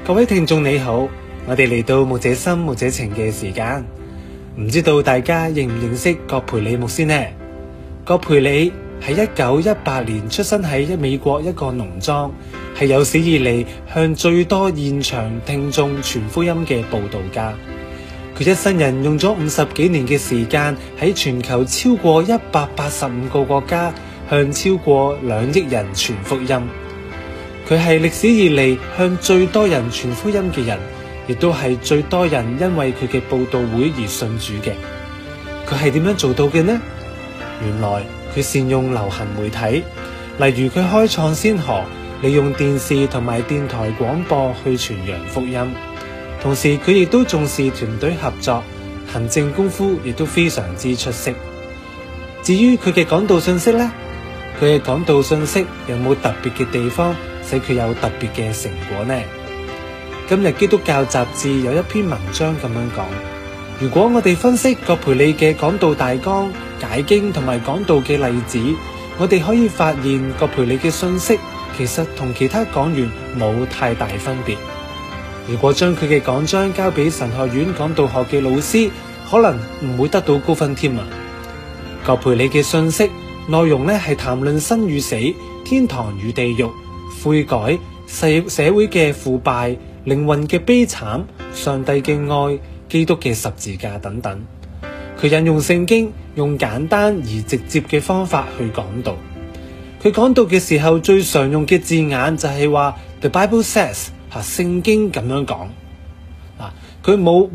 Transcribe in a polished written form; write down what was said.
各位聽眾你好，我哋嚟到牧者心牧者情嘅時間，唔知道大家認唔認識葛培理牧師呢？葛培理喺1918年出生喺美國一個農莊，係有史以嚟向最多現場聽眾傳福音嘅佈道家。佢一生人用咗50幾年嘅時間，喺全球超過185個國家向超過2億人傳福音。佢係歷史以嚟向最多人傳福音嘅人，亦都係最多人因為佢嘅佈道會而信主嘅。佢係點樣做到嘅呢？原來佢善用流行媒體，例如佢開創先河，利用電視同埋電台廣播去傳揚福音。同時佢亦都重視團隊合作，行政功夫亦都非常之出色。至於佢嘅講道信息呢？佢嘅講道信息有冇特別嘅地方使佢有特別嘅成果呢？今日基督教雜誌有一篇文章咁樣講，如果我哋分析葛培理嘅講道大綱、解經同埋講道嘅例子，我哋可以發現葛培理嘅信息其實同其他講員冇太大分別。如果將佢嘅講章交俾神學院講道學嘅老師，可能唔會得到高分添啊！葛培理嘅信息內容咧係談論生與死、天堂與地獄、悔改、社會嘅腐敗、靈魂嘅悲慘、上帝嘅愛、基督嘅十字架等等。佢引用聖經，用簡單而直接嘅方法去講道。佢講道嘅時候最常用嘅字眼就係話 The Bible says， 聖經咁樣講。佢冇